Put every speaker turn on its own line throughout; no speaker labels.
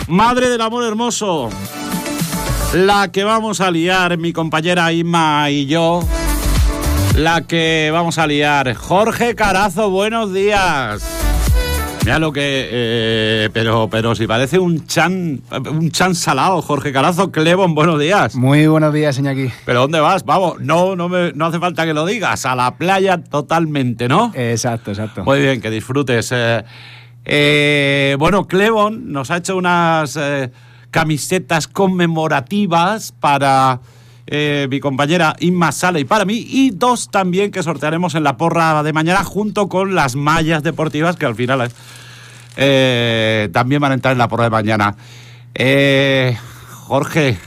Madre del amor hermoso, la que vamos a liar mi compañera Inma y yo, la que vamos a liar. Jorge Carazo, buenos días. Mira lo que... pero si parece un chan salado, Jorge Carazo. Clebon, buenos días.
Muy buenos días, Iñaki.
¿Pero dónde vas? Vamos, no hace falta que lo digas. A la playa totalmente, ¿no?
Exacto.
Muy bien, que disfrutes. Bueno, Clebon nos ha hecho unas camisetas conmemorativas para mi compañera Inma Sala y para mí, y 2 también que sortearemos en la porra de mañana junto con las mallas deportivas que al final también van a entrar en la porra de mañana. Jorge,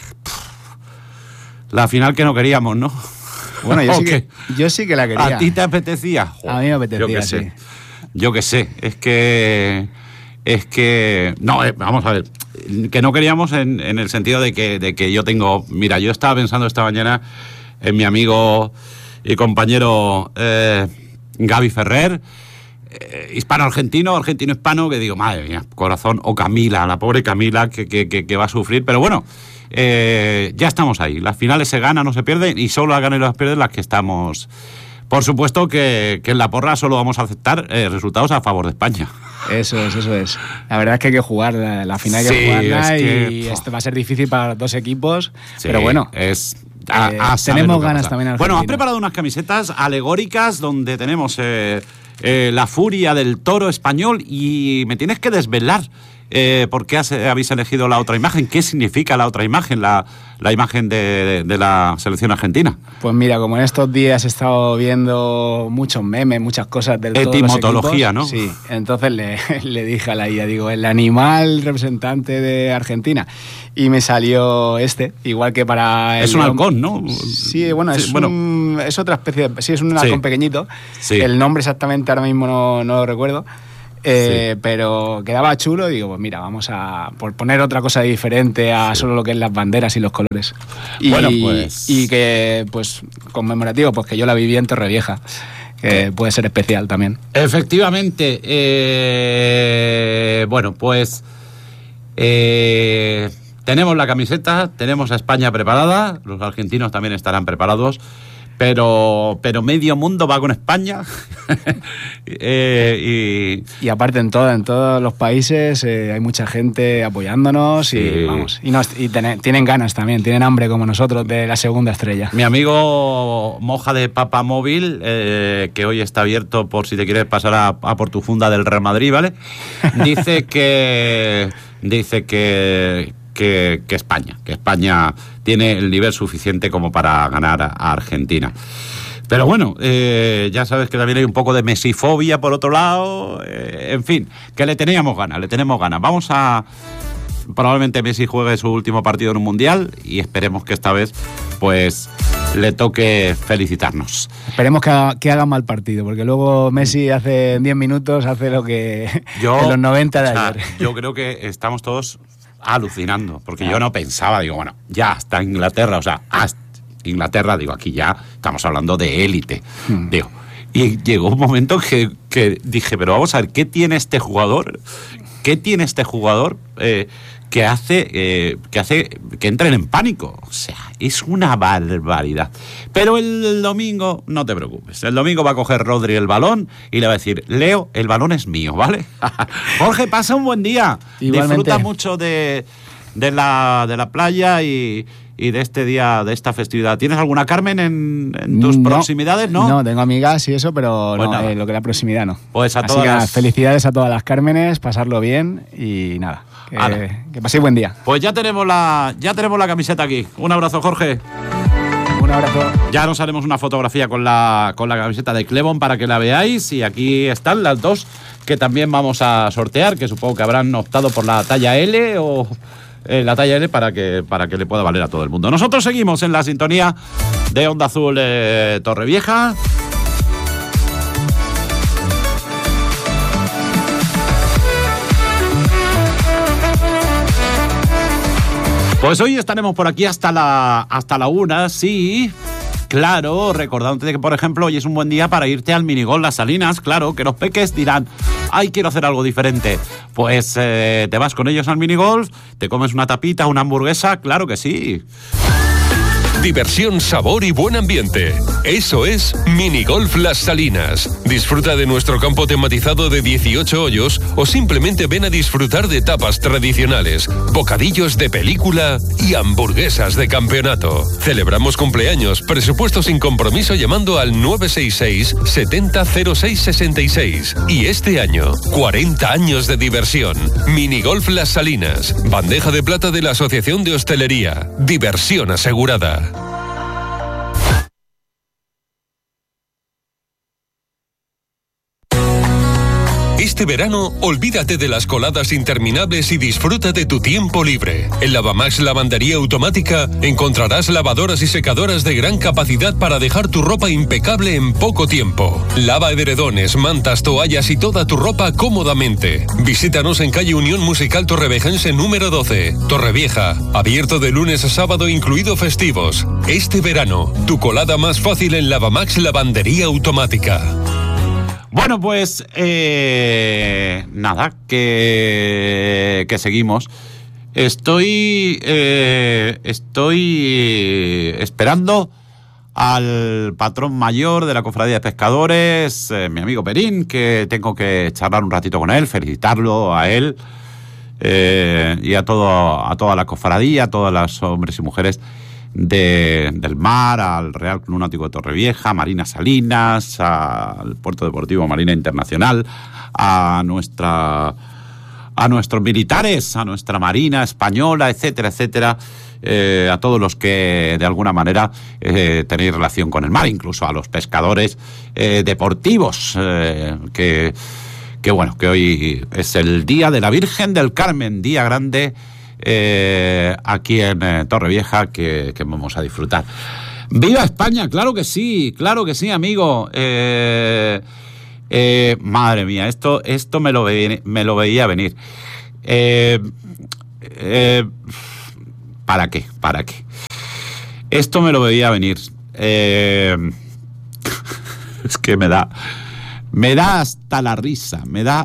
la final que no queríamos, ¿no?
Bueno, yo sí que la quería.
¿A ti te apetecía?
Joder, a mí me apetecía, sí.
Yo qué sé, es que no, vamos a ver, que no queríamos en el sentido de que yo tengo, mira, yo estaba pensando esta mañana en mi amigo y compañero Gaby Ferrer, hispano-argentino, argentino-hispano, que digo, madre mía, corazón, o Camila, la pobre Camila que va a sufrir, pero bueno, ya estamos ahí, las finales se ganan, no se pierden, y solo las ganan y las pierden las que estamos. Por supuesto que en la porra solo vamos a aceptar resultados a favor de España. Eso
es. La verdad es que hay que jugar, la final hay que jugarla, y esto va a ser difícil para los dos equipos, sí, pero bueno, tenemos ganas también.
Bueno, han preparado unas camisetas alegóricas donde tenemos la furia del toro español, y me tienes que desvelar por qué habéis elegido la otra imagen. ¿Qué significa la otra imagen, la imagen de la selección argentina?
Pues mira, como en estos días he estado viendo muchos memes, muchas cosas del todo.
Etimología, ¿no?
Sí, entonces le dije a la IA, digo, el animal representante de Argentina, y me salió igual que para...
Es un halcón, ¿no?
Sí, bueno, es otra especie de... Sí, es un halcón pequeñito. Sí. El nombre exactamente ahora mismo no lo recuerdo. Sí. Pero quedaba chulo, y digo, pues mira, vamos a poner otra cosa diferente a solo lo que es las banderas y los colores. Y que, pues, conmemorativo, pues que yo la viví en Torrevieja, que puede ser especial también.
Efectivamente. Bueno, pues tenemos la camiseta, tenemos a España preparada, los argentinos también estarán preparados. Pero medio mundo va con España.
Y aparte en todos los países hay mucha gente apoyándonos, sí. y tienen ganas también, tienen hambre como nosotros de la segunda estrella.
Mi amigo Moja de Papamóvil, que hoy está abierto por si te quieres pasar a por tu funda del Real Madrid, ¿vale? Dice que España tiene el nivel suficiente como para ganar a Argentina. Pero bueno, ya sabes que también hay un poco de mesifobia por otro lado. En fin, que le tenemos ganas. Probablemente Messi juegue su último partido en un mundial, y esperemos que esta vez pues le toque felicitarnos.
Esperemos que haga mal partido, porque luego Messi hace 10 minutos hace lo que en los 90 de ayer.
Yo creo que estamos todos alucinando, porque yo no pensaba, digo, bueno, ya hasta Inglaterra, digo, aquí ya estamos hablando de élite, digo, y llegó un momento que dije, pero vamos a ver, ¿qué tiene este jugador que hace que entren en pánico? O sea, es una barbaridad. Pero el domingo, no te preocupes, el domingo va a coger Rodri el balón y le va a decir, Leo, el balón es mío, ¿vale? Jorge, pasa un buen día.
Igualmente.
Disfruta mucho de la playa y de este día, de esta festividad. ¿Tienes alguna Carmen en tus proximidades, no?
No, tengo amigas y eso, pero pues no, lo que la proximidad no.
Pues
así que felicidades a todas las Cármenes, pasarlo bien y nada, que paséis buen día.
Pues ya tenemos la camiseta aquí. Un abrazo, Jorge.
Un abrazo.
Ya nos haremos una fotografía con la camiseta de Clebon para que la veáis, y aquí están las 2 que también vamos a sortear, que supongo que habrán optado por la talla L o la talla L para que le pueda valer a todo el mundo. Nosotros seguimos en la sintonía de Onda Azul Torrevieja. Pues hoy estaremos por aquí hasta la 1, sí. claro, recordándote que, por ejemplo, hoy es un buen día para irte al minigolf Las Salinas, claro, que los peques dirán, ay, quiero hacer algo diferente. Pues te vas con ellos al minigolf, te comes una tapita, una hamburguesa, claro que sí.
Diversión, sabor y buen ambiente. Eso es Minigolf Las Salinas. Disfruta de nuestro campo tematizado de 18 hoyos o simplemente ven a disfrutar de tapas tradicionales, bocadillos de película y hamburguesas de campeonato. Celebramos cumpleaños, presupuesto sin compromiso llamando al 966 70 06 66. Y este año, 40 años de diversión. Minigolf Las Salinas. Bandeja de plata de la Asociación de Hostelería. Diversión asegurada. Este verano, olvídate de las coladas interminables y disfruta de tu tiempo libre. En Lavamax Lavandería Automática encontrarás lavadoras y secadoras de gran capacidad para dejar tu ropa impecable en poco tiempo. Lava edredones, mantas, toallas y toda tu ropa cómodamente. Visítanos en calle Unión Musical Torrevejense número 12, Torrevieja. Abierto de lunes a sábado incluido festivos. Este verano, tu colada más fácil en Lavamax Lavandería Automática.
Bueno, pues nada, que seguimos. Estoy esperando al patrón mayor de la Cofradía de Pescadores, mi amigo Perín, que tengo que charlar un ratito con él, felicitarlo a él y a toda la cofradía, a todos los hombres y mujeres del mar, al Real Club Náutico de Torrevieja, Marina Salinas, al Puerto Deportivo Marina Internacional, a nuestros militares, a nuestra Marina Española, etcétera, etcétera, a todos los que de alguna manera tenéis relación con el mar, incluso a los pescadores deportivos, que bueno, que hoy es el Día de la Virgen del Carmen, día grande, aquí en Torrevieja, que vamos a disfrutar. ¡Viva España! ¡Claro que sí, amigo! Madre mía, esto me lo veía venir. ¿Para qué? Esto me lo veía venir. Es que me da hasta la risa,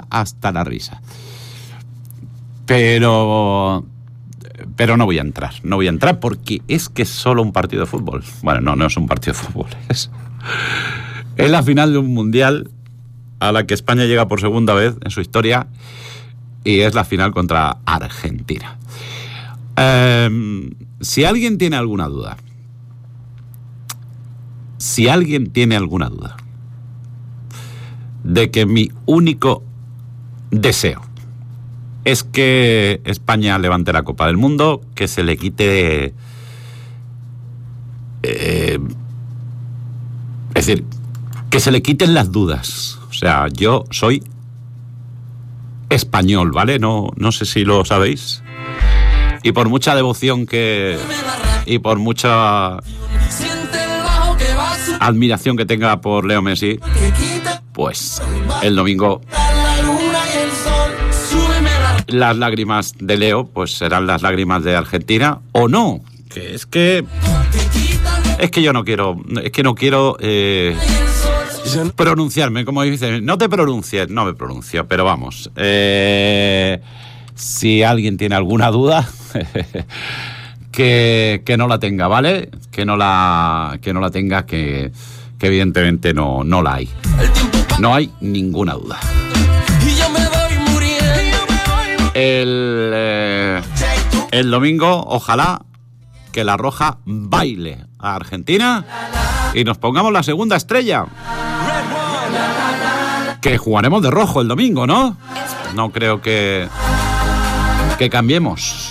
Pero no voy a entrar porque es que es solo un partido de fútbol. Bueno, no es un partido de fútbol, es la final de un mundial a la que España llega por segunda vez en su historia, y es la final contra Argentina. Si alguien tiene alguna duda de que mi único deseo es que España levante la Copa del Mundo, que se le quite... es decir, que se le quiten las dudas. O sea, yo soy español, ¿vale? No sé si lo sabéis. Y por mucha devoción y por mucha admiración que tenga por Leo Messi, pues el domingo las lágrimas de Leo pues serán las lágrimas de Argentina, o no, que es que yo no quiero pronunciarme, como dicen, no te pronuncies, no me pronuncio, pero vamos, si alguien tiene alguna duda que no la tenga, ¿vale? Que no la tenga, que evidentemente no la hay. No hay ninguna duda. El domingo, ojalá que la Roja baile a Argentina y nos pongamos la segunda estrella. Que jugaremos de rojo el domingo, ¿no? No creo que cambiemos.